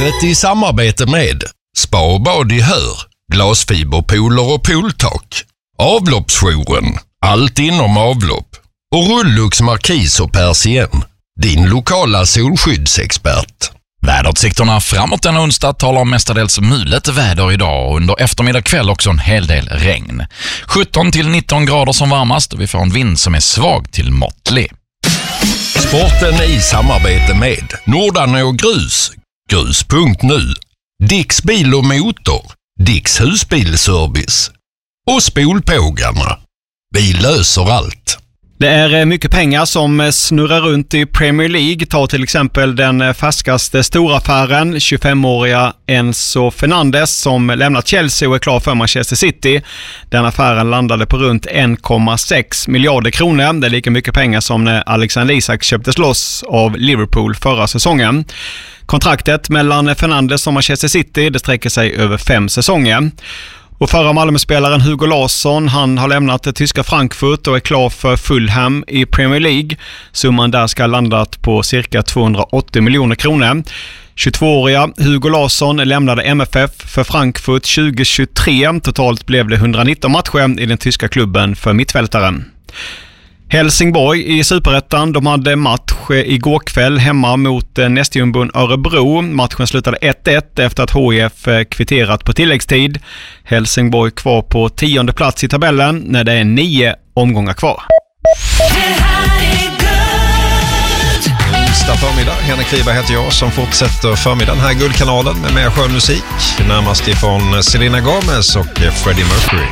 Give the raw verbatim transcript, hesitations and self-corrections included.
Programmet i samarbete med Spa och bad i Hör, glasfiberpooler och pooltak, Avloppsjouren, allt inom avlopp och Rullux Markis och Persien, din lokala solskyddsexpert. Väderutsikterna framåt denna onsdag talar om mestadels mulet väder idag och under eftermiddag kväll också en hel del regn. sjutton till nitton grader som varmast och vi får en vind som är svag till måttlig. Sporten i samarbete med Nordan och Grus, grus punkt nu, Dicks bil och motor, Dicks husbilservice och Spolpågarna. Vi löser allt. Det är mycket pengar som snurrar runt i Premier League. Ta till exempel den färskaste storaffären, tjugofemåriga Enzo Fernandes som lämnat Chelsea och är klar för Manchester City. Den affären landade på runt en komma sex miljarder kronor. Det är lika mycket pengar som när Alexander Isak köptes loss av Liverpool förra säsongen. Kontraktet mellan Fernandes och Manchester City det sträcker sig över fem säsonger. Och förra Malmö-spelaren Hugo Larsson, han har lämnat det tyska Frankfurt och är klar för Fulham i Premier League. Summan där ska ha landat på cirka tvåhundraåttio miljoner kronor. tjugotvååriga Hugo Larsson lämnade M F F för Frankfurt tjugohundratjugotre. Totalt blev det etthundranitton matcher i den tyska klubben för mittfältaren. Helsingborg i Superettan, de hade match igår kväll hemma mot nästjumbon Örebro. Matchen slutade ett ett efter att H I F kvitterat på tilläggstid. Helsingborg kvar på tionde plats i tabellen när det är nio omgångar kvar. Onsdag förmiddag, Henrik Riberg heter jag som fortsätter förmiddagen här i Guldkanalen med mer skön musik. Närmast ifrån Selena Gomez och Freddie Mercury.